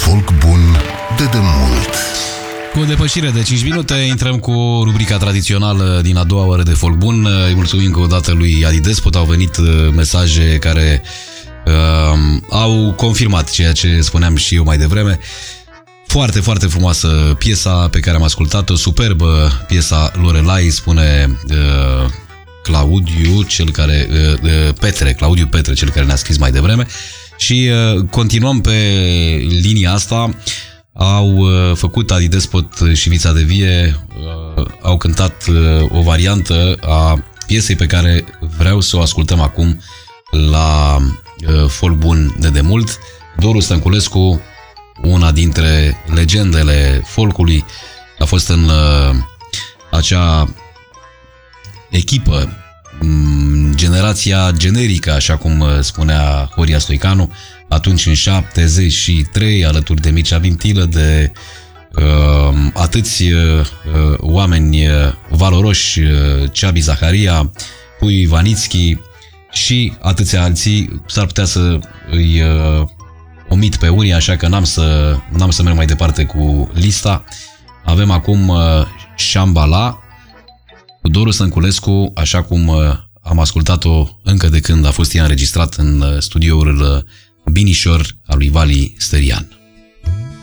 folk bun de demult. Cu o depășire de 5 minute intrăm cu rubrica tradițională din a doua oră de folk bun. Îi mulțumim încă o dată lui Adi Despot. Au venit mesaje care au confirmat ceea ce spuneam și eu mai devreme. Foarte, foarte frumoasă piesa pe care am ascultat-o, superbă piesa Lorelai, spune Claudiu Petre, cel care ne-a scris mai devreme. Și continuăm pe linia asta. Au făcut Adi Despot și Vița de Vie, au cântat o variantă a piesei pe care vreau să o ascultăm acum la folk bun de demult. Doru Stănculescu, una dintre legendele folkului, a fost în acea echipă, generația generică, așa cum spunea Horia Stoicanu, atunci în 73, alături de Mircea Vintilă, de atâți oameni valoroși, Ceabi Zaharia, Pui Ivanitski și atâția alții. S-ar putea să îi omit pe unii, așa că n-am să merg mai departe cu lista. Avem acum Shambhala cu Doru Stănculescu, așa cum am ascultat-o încă de când a fost ea înregistrat în studioul Binișor al lui Vali Sterian.